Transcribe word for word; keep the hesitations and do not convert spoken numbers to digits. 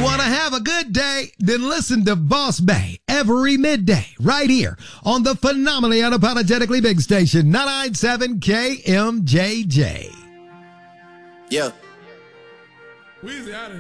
want to have a good day? Then listen to Boss Bay every midday right here on the phenomenally unapologetically big station, nine seven K M J J. Yeah. Weezy out of here.